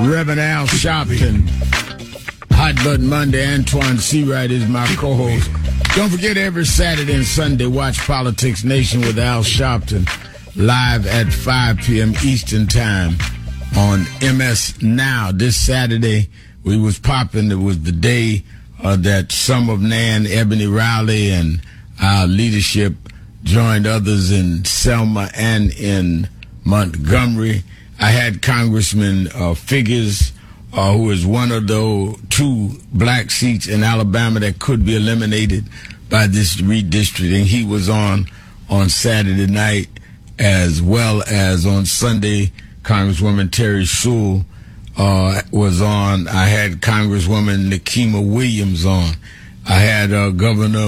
Reverend Al Sharpton. Hot Button Monday. Antoine Seawright is my co-host. Don't forget, every Saturday and Sunday, watch Politics Nation with Al Sharpton live at 5 p.m. Eastern Time on MS Now. This Saturday, we was popping. It was the day that some of Nan, Ebony Rowley, and our leadership joined others in Selma and in Montgomery. I had Congressman Figgers, who is one of those 2 black seats in Alabama that could be eliminated by this redistricting. He was on Saturday night, as well as on Sunday. Congresswoman Terry Sewell was on. I had Congresswoman Nikema Williams on. I had Governor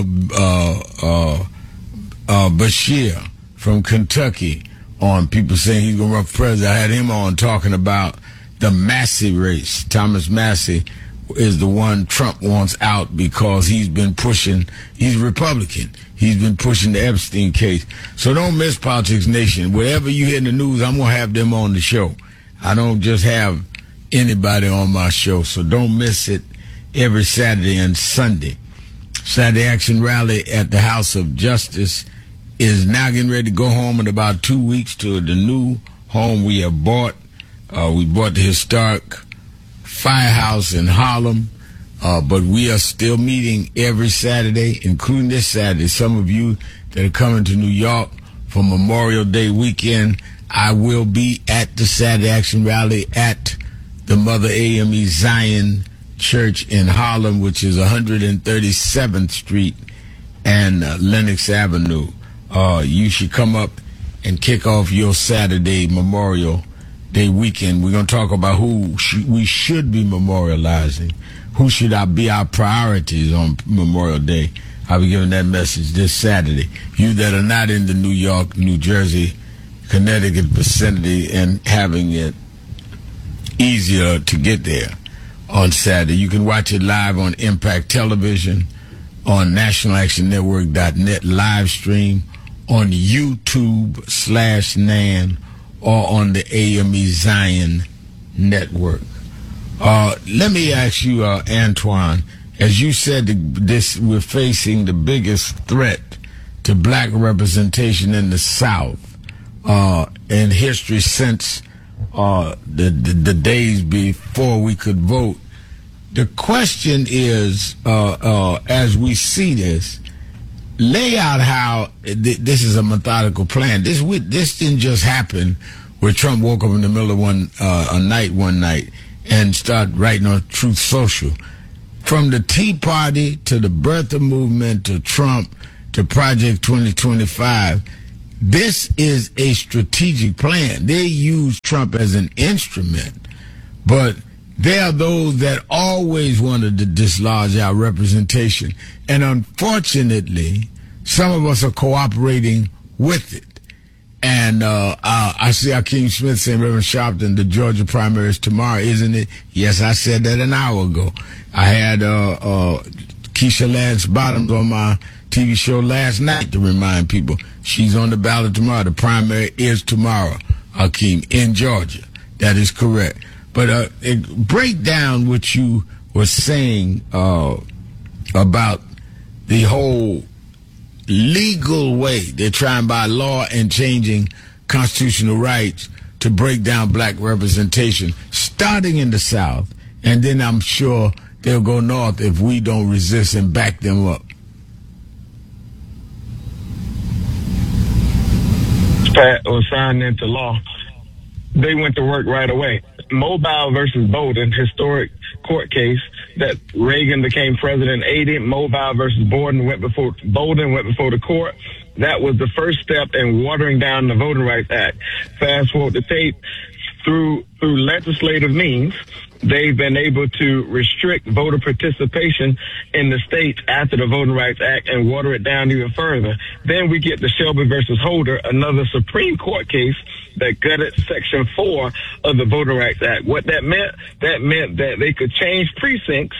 Bashir from Kentucky on. People saying he's going to run for president. I had him on talking about the Massey race. Thomas Massey is the one Trump wants out because he's been pushing. He's Republican. He's been pushing the Epstein case. So don't miss Politics Nation. Whatever you hear in the news, I'm going to have them on the show. I don't just have anybody on my show. So don't miss it every Saturday and Sunday. Saturday Action Rally at the House of Justice is now getting ready to go home in about 2 weeks to the new home we have bought. We bought the historic Firehouse in Harlem, but we are still meeting every Saturday, including this Saturday. Some of you that are coming to New York for Memorial Day weekend, I will be at the Saturday Action Rally at the Mother AME Zion Church in Harlem, which is 137th Street and Lenox Avenue. You should come up and kick off your Saturday Memorial Day weekend. We're going to talk about who we should be memorializing. Who should be our priorities on Memorial Day? I'll be giving that message this Saturday. You that are not in the New York, New Jersey, Connecticut vicinity and having it easier to get there on Saturday, you can watch it live on Impact Television, on NationalActionNetwork.net live stream, on YouTube/NAN, or on the AME Zion Network. Let me ask you, Antoine, as you said, we're facing the biggest threat to black representation in the South in history since the days before we could vote. The question is, as we see this, lay out how this is a methodical plan. This didn't just happen where Trump woke up in the middle of one night and started writing on Truth Social. From the Tea Party to the birther movement to Trump to Project 2025, this is a strategic plan. They use Trump as an instrument, but there are those that always wanted to dislodge our representation. And unfortunately, some of us are cooperating with it. And I see Akeem Smith saying, Reverend Sharpton, the Georgia primary is tomorrow, isn't it? Yes, I said that an hour ago. I had Keisha Lance Bottoms on my TV show last night to remind people she's on the ballot tomorrow. The primary is tomorrow, Akeem, in Georgia. That is correct. But break down what you were saying about the whole legal way they're trying by law and changing constitutional rights to break down black representation, starting in the South, and then I'm sure they'll go north if we don't resist and back them up. That was signed into law. They went to work right away. Mobile versus Bowdoin, historic court case that Reagan became president in 80. Mobile versus Bowdoin went before the court. That was the first step in watering down the Voting Rights Act. Fast forward the tape, through legislative means, they've been able to restrict voter participation in the states after the Voting Rights Act and water it down even further. Then we get the Shelby versus Holder, another Supreme Court case that gutted Section 4 of the Voting Rights Act. What that meant that they could change precincts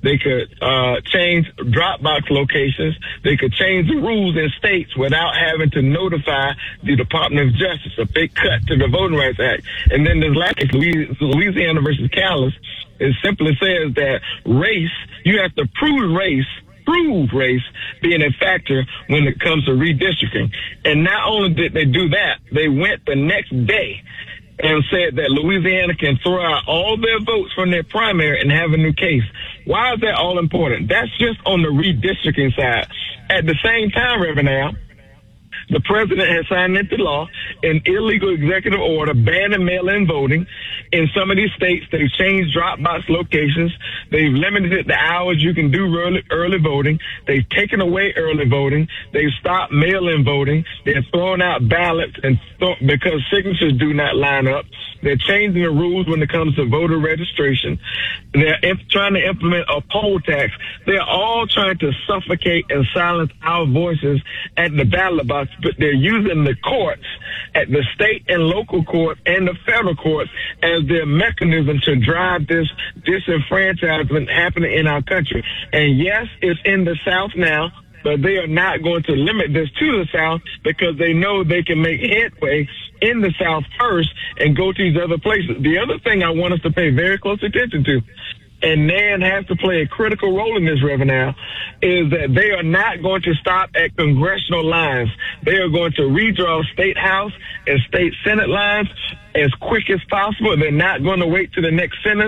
They could change drop box locations. They could change the rules in states without having to notify the Department of Justice. A big cut to the Voting Rights Act. And then this last case, Louisiana versus Callis, it simply says that race, you have to prove race being a factor when it comes to redistricting. And not only did they do that, they went the next day and said that Louisiana can throw out all their votes from their primary and have a new case. Why is that all important? That's just on the redistricting side. At the same time, Reverend Al, the president has signed into law an illegal executive order banning mail-in voting. In some of these states, they've changed drop box locations. They've limited the hours you can do early voting. They've taken away early voting. They've stopped mail-in voting. They're throwing out ballots and because signatures do not line up. They're changing the rules when it comes to voter registration. They're trying to implement a poll tax. They're all trying to suffocate and silence our voices at the ballot box, but they're using the courts at the state and local court and the federal courts as their mechanism to drive this disenfranchisement happening in our country. And yes, it's in the South now, but they are not going to limit this to the South because they know they can make headway in the South first and go to these other places. The other thing I want us to pay very close attention to, and NAN has to play a critical role in this, Reverend Al, is that they are not going to stop at congressional lines. They are going to redraw state house and state senate lines as quick as possible. They're not going to wait to the next census,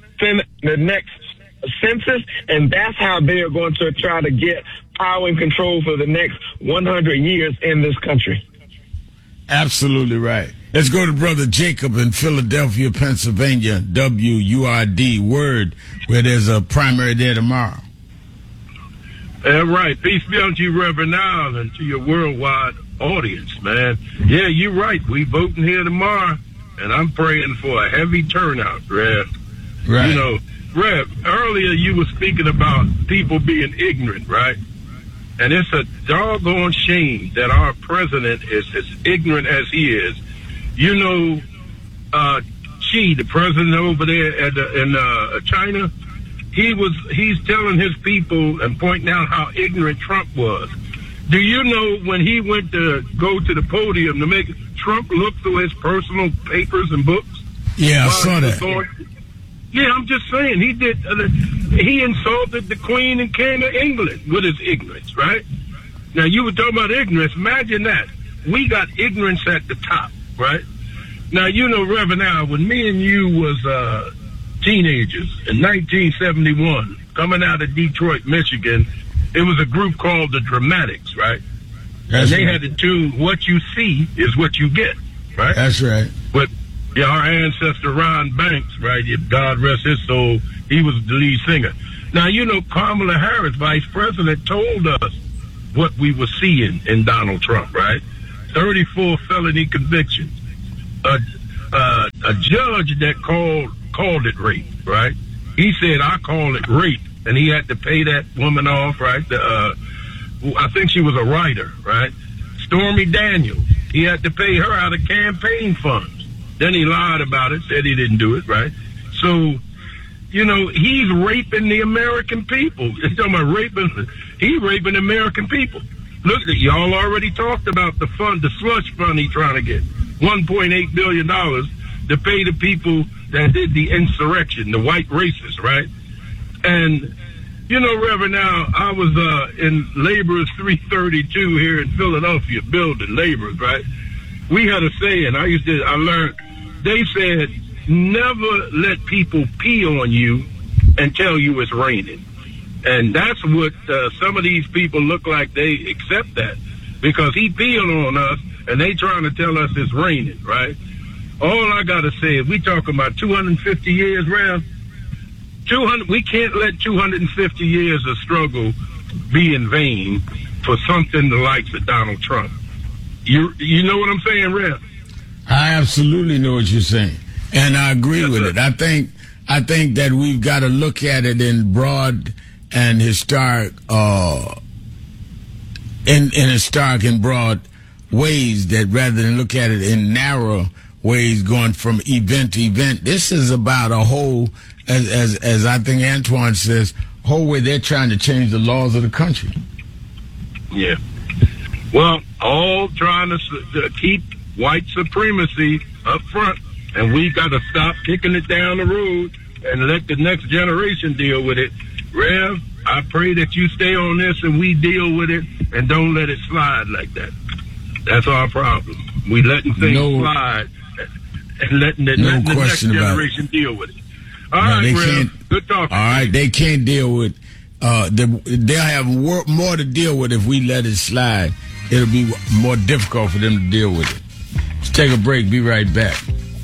and that's how they are going to try to get power and control for the next 100 years in this country. Absolutely right. Let's go to Brother Jacob in Philadelphia, Pennsylvania, WURD Word, where there's a primary there tomorrow. Right. Peace be unto you, Reverend Al, and to your worldwide audience, man. Yeah, you're right. We voting here tomorrow, and I'm praying for a heavy turnout, Rev. Right. You know, Rev, earlier you were speaking about people being ignorant, right? And it's a doggone shame that our president is as ignorant as he is. You know, Xi, the president over there in China, he's telling his people and pointing out how ignorant Trump was. Do you know when he went to go to the podium to make Trump look through his personal papers and books? Yeah, I saw that. Yeah, I'm just saying, he did. He insulted the Queen and King of England with his ignorance, right? Now, you were talking about ignorance. Imagine that. We got ignorance at the top, right? Now, you know, Reverend Al, when me and you was teenagers in 1971, coming out of Detroit, Michigan, it was a group called the Dramatics, right? That's and they right. had the tune, "What you see is what you get," right? That's right. But yeah, our ancestor Ron Banks, right? God rest his soul, he was the lead singer. Now, you know, Kamala Harris, vice president, told us what we were seeing in Donald Trump, right? 34 felony convictions. A judge that called it rape, right? He said, "I call it rape," and he had to pay that woman off, right? I think she was a writer, right? Stormy Daniels, he had to pay her out of campaign funds. Then he lied about it, said he didn't do it, right? So, you know, he's raping the American people. He's talking about he's raping the American people. Look, y'all already talked about the slush fund he's trying to get. $1.8 billion to pay the people that did the insurrection, the white racists, right? And, you know, Reverend, now, I was in Laborers 332 here in Philadelphia, building Laborers, right? We had a saying, I learned, they said, never let people pee on you and tell you it's raining. And that's what some of these people look like. They accept that because he peeing on us and they trying to tell us it's raining, right? All I got to say is we talking about 250 years, Rev. We can't let 250 years of struggle be in vain for something the likes of Donald Trump. You know what I'm saying, Rev? I absolutely know what you're saying, and I agree with it. I think that we've got to look at it in broad and historic, in historic and broad ways, that rather than look at it in narrow ways, going from event to event. This is about a whole, as I think Antoine says, whole way they're trying to change the laws of the country. Yeah. Well, all trying to keep white supremacy up front, and we got to stop kicking it down the road and let the next generation deal with it. Rev, I pray that you stay on this and we deal with it and don't let it slide like that. That's our problem. We letting things slide and letting the next generation deal with it. All right, Rev, good talking. All right, they can't deal with. They'll have more to deal with if we let it slide. It'll be more difficult for them to deal with it. Let's take a break. Be right back.